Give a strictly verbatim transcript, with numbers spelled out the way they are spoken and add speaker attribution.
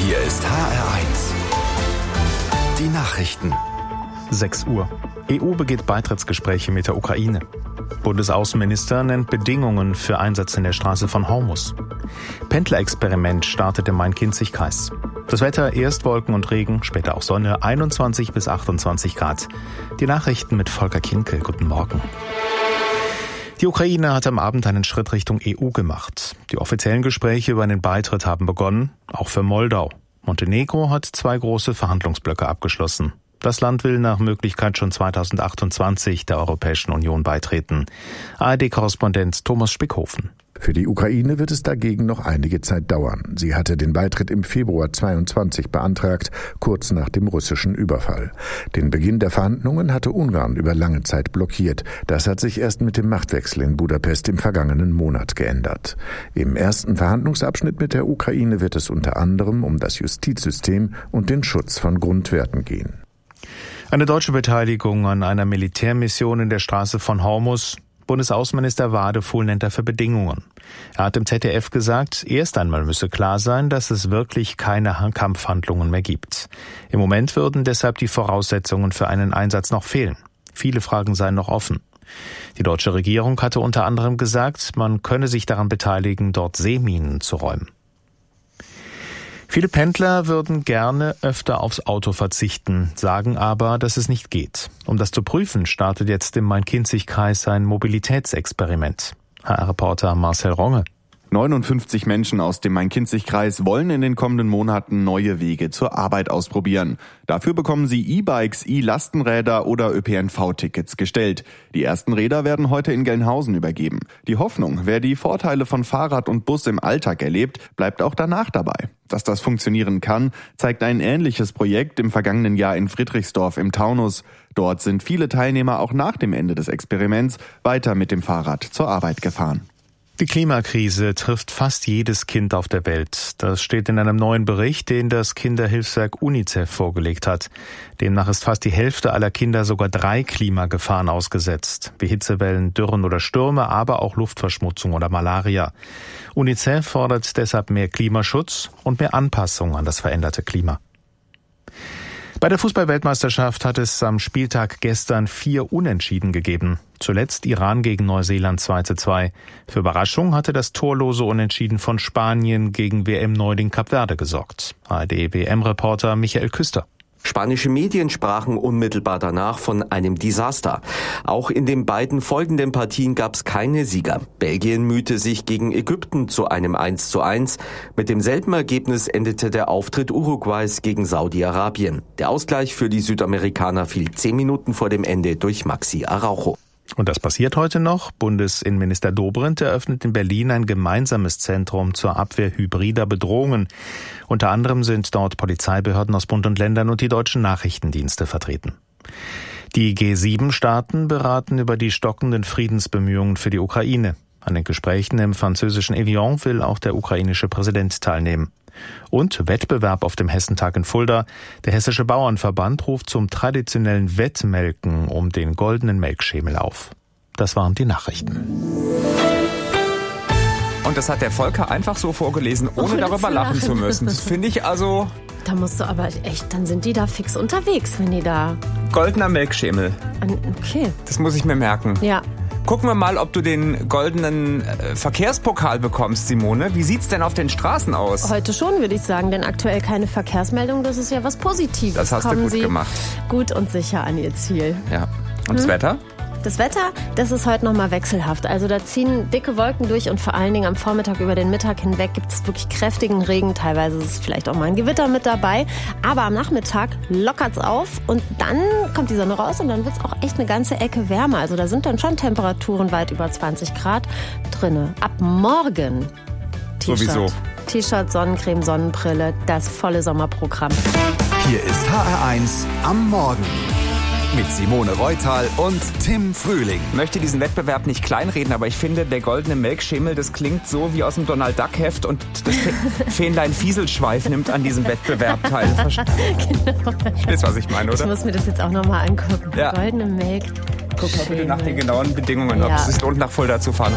Speaker 1: Hier ist H R eins. Die Nachrichten.
Speaker 2: sechs Uhr. E U beginnt Beitrittsgespräche mit der Ukraine. Bundesaußenminister nennt Bedingungen für Einsatz in der Straße von Hormuz. Pendlerexperiment startet im Main-Kinzig-Kreis. Das Wetter, erst Wolken und Regen, später auch Sonne, einundzwanzig bis achtundzwanzig Grad. Die Nachrichten mit Volker Kinkel. Guten Morgen. Die Ukraine hat am Abend einen Schritt Richtung E U gemacht. Die offiziellen Gespräche über einen Beitritt haben begonnen, auch für Moldau. Montenegro hat zwei große Verhandlungsblöcke abgeschlossen. Das Land will nach Möglichkeit schon zweitausendachtundzwanzig der Europäischen Union beitreten. A R D-Korrespondent Thomas Spickhofen.
Speaker 3: Für die Ukraine wird es dagegen noch einige Zeit dauern. Sie hatte den Beitritt im Februar zweiundzwanzig beantragt, kurz nach dem russischen Überfall. Den Beginn der Verhandlungen hatte Ungarn über lange Zeit blockiert. Das hat sich erst mit dem Machtwechsel in Budapest im vergangenen Monat geändert. Im ersten Verhandlungsabschnitt mit der Ukraine wird es unter anderem um das Justizsystem und den Schutz von Grundwerten gehen.
Speaker 2: Eine deutsche Beteiligung an einer Militärmission in der Straße von Hormuz. Bundesaußenminister Wadefuhl nennt dafür Bedingungen. Er hat im Z D F gesagt, erst einmal müsse klar sein, dass es wirklich keine Kampfhandlungen mehr gibt. Im Moment würden deshalb die Voraussetzungen für einen Einsatz noch fehlen. Viele Fragen seien noch offen. Die deutsche Regierung hatte unter anderem gesagt, man könne sich daran beteiligen, dort Seeminen zu räumen. Viele Pendler würden gerne öfter aufs Auto verzichten, sagen aber, dass es nicht geht. Um das zu prüfen, startet jetzt im Main-Kinzig-Kreis ein Mobilitätsexperiment. H R-Reporter Marcel Ronge.
Speaker 4: neunundfünfzig Menschen aus dem Main-Kinzig-Kreis wollen in den kommenden Monaten neue Wege zur Arbeit ausprobieren. Dafür bekommen sie E-Bikes, E-Lastenräder oder Ö P N V-Tickets gestellt. Die ersten Räder werden heute in Gelnhausen übergeben. Die Hoffnung, wer die Vorteile von Fahrrad und Bus im Alltag erlebt, bleibt auch danach dabei. Dass das funktionieren kann, zeigt ein ähnliches Projekt im vergangenen Jahr in Friedrichsdorf im Taunus. Dort sind viele Teilnehmer auch nach dem Ende des Experiments weiter mit dem Fahrrad zur Arbeit gefahren.
Speaker 2: Die Klimakrise trifft fast jedes Kind auf der Welt. Das steht in einem neuen Bericht, den das Kinderhilfswerk UNICEF vorgelegt hat. Demnach ist fast die Hälfte aller Kinder sogar drei Klimagefahren ausgesetzt, wie Hitzewellen, Dürren oder Stürme, aber auch Luftverschmutzung oder Malaria. UNICEF fordert deshalb mehr Klimaschutz und mehr Anpassung an das veränderte Klima. Bei der Fußball-Weltmeisterschaft hat es am Spieltag gestern vier Unentschieden gegeben. Zuletzt Iran gegen Neuseeland zwei zu zwei. Für Überraschung hatte das torlose Unentschieden von Spanien gegen W M-Neuling Kap Verde gesorgt. A R D-W M-Reporter Michael Küster.
Speaker 5: Spanische Medien sprachen unmittelbar danach von einem Desaster. Auch in den beiden folgenden Partien gab es keine Sieger. Belgien mühte sich gegen Ägypten zu einem eins zu eins. Mit demselben Ergebnis endete der Auftritt Uruguays gegen Saudi-Arabien. Der Ausgleich für die Südamerikaner fiel zehn Minuten vor dem Ende durch Maxi Araujo.
Speaker 2: Und das passiert heute noch. Bundesinnenminister Dobrindt eröffnet in Berlin ein gemeinsames Zentrum zur Abwehr hybrider Bedrohungen. Unter anderem sind dort Polizeibehörden aus Bund und Ländern und die deutschen Nachrichtendienste vertreten. Die G sieben Staaten beraten über die stockenden Friedensbemühungen für die Ukraine. An den Gesprächen im französischen Evian will auch der ukrainische Präsident teilnehmen. Und Wettbewerb auf dem Hessentag in Fulda. Der Hessische Bauernverband ruft zum traditionellen Wettmelken um den goldenen Melkschemel auf. Das waren die Nachrichten.
Speaker 6: Und das hat der Volker einfach so vorgelesen, ohne, ohne darüber lachen zu müssen. Das finde ich also...
Speaker 7: Da musst du aber echt, dann sind die da fix unterwegs, wenn die da...
Speaker 6: Goldener Melkschemel.
Speaker 7: Okay.
Speaker 6: Das muss ich mir merken.
Speaker 7: Ja.
Speaker 6: Gucken wir mal, ob du den goldenen äh, Verkehrspokal bekommst, Simone. Wie sieht's denn auf den Straßen aus?
Speaker 7: Heute schon, würde ich sagen, denn aktuell keine Verkehrsmeldung. Das ist ja was Positives.
Speaker 6: Das hast
Speaker 7: Kommen
Speaker 6: du gut
Speaker 7: Sie
Speaker 6: gemacht.
Speaker 7: Gut und sicher an Ihr Ziel.
Speaker 6: Ja. Und das
Speaker 7: hm?
Speaker 6: Wetter?
Speaker 7: Das Wetter, das ist heute nochmal wechselhaft. Also da ziehen dicke Wolken durch und vor allen Dingen am Vormittag über den Mittag hinweg gibt es wirklich kräftigen Regen. Teilweise ist es vielleicht auch mal ein Gewitter mit dabei. Aber am Nachmittag lockert's auf und dann kommt die Sonne raus und dann wird's auch echt eine ganze Ecke wärmer. Also da sind dann schon Temperaturen weit über zwanzig Grad drinne. Ab morgen T-Shirt.
Speaker 6: Sowieso.
Speaker 7: T-Shirt, Sonnencreme, Sonnenbrille, das volle Sommerprogramm.
Speaker 1: Hier ist H R eins am Morgen. Mit Simone Reutal und Tim Frühling.
Speaker 6: Ich möchte diesen Wettbewerb nicht kleinreden, aber ich finde, der goldene Melkschemel, das klingt so wie aus dem Donald Duck Heft und das Fähnlein Fieselschweif nimmt an diesem Wettbewerb teil.
Speaker 7: Genau.
Speaker 6: Verstehst du, was ich meine, oder?
Speaker 7: Ich muss mir das jetzt auch nochmal angucken.
Speaker 6: Ja.
Speaker 7: Goldene Melk.
Speaker 6: Guck mal bitte nach den genauen Bedingungen, ob
Speaker 7: Ja.
Speaker 6: es sich lohnt, nach Fulda zu fahren.